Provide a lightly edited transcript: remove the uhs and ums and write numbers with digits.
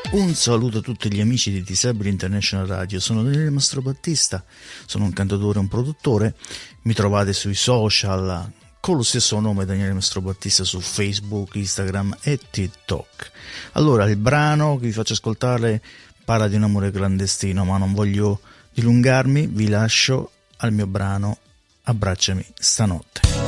Un saluto a tutti gli amici di Disabili International Radio, sono Daniele Mastrobattista, sono un cantautore e un produttore, mi trovate sui social con lo stesso nome Daniele Mastrobattista su Facebook, Instagram e TikTok. Allora, il brano che vi faccio ascoltare parla di un amore clandestino, ma non voglio dilungarmi, vi lascio al mio brano Abbracciami stanotte.